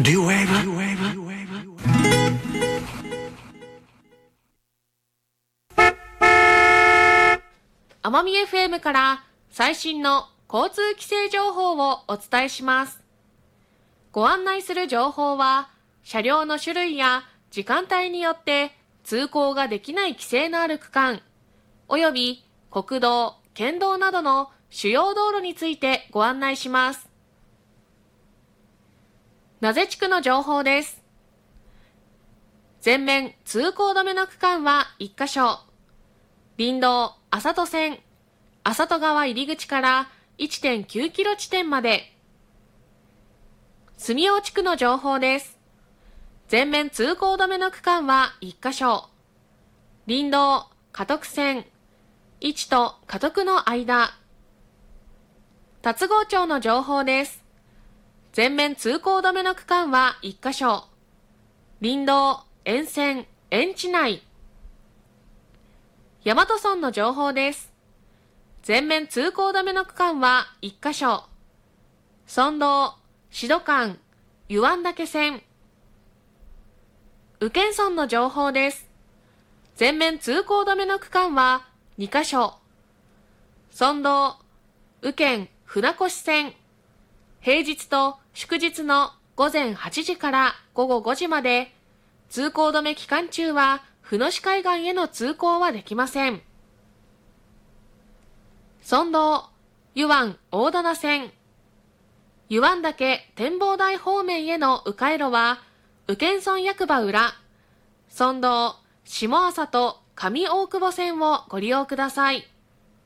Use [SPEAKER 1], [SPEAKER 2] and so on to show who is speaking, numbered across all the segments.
[SPEAKER 1] 奄美 FM から最新の交通規制情報をお伝えします。ご案内する情報は、車両の種類や時間帯によって通行ができない規制のある区間、および国道、県道などの主要道路についてご案内します。名瀬地区の情報です。全面通行止めの区間は1カ所。林道麻戸線、麻戸川入口から 1.9 キロ地点まで。住大地区の情報です。全面通行止めの区間は1カ所。林道嘉徳線、市と嘉徳の間。龍郷町の情報です。全面通行止めの区間は1カ所。林道沿線、園地内。大和村の情報です。全面通行止めの区間は1カ所。村道、志度間、湯湾岳線。宇検村の情報です。全面通行止めの区間は2カ所。村道、宇検船越線。平日と祝日の午前8時から午後5時まで、通行止め期間中は船越海岸への通行はできません。村道、湯湾大棚線。湯湾岳展望台方面への迂回路は、宇検村役場裏、村道、下朝と上大久保線をご利用ください。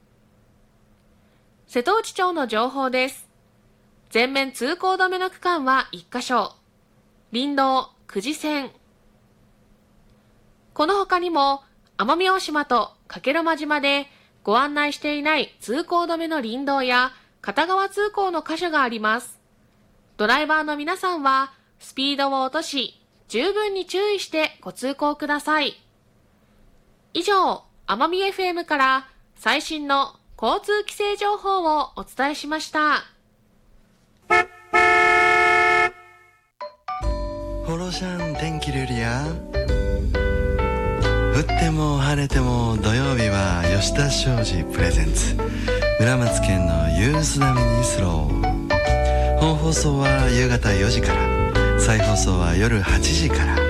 [SPEAKER 1] 瀬戸内町の情報です。全面通行止めの区間は1カ所。林道、久慈線。この他にも、奄美大島と加計呂麻島でご案内していない通行止めの林道や片側通行の箇所があります。ドライバーの皆さんはスピードを落とし、十分に注意してご通行ください。以上、奄美 FM から最新の交通規制情報をお伝えしました。
[SPEAKER 2] ホロシャン天気ルリア。降っても晴れても土曜日は吉田商事プレゼンツ村松県のユースダミニスロー。本放送は夕方4時から、再放送は夜8時から。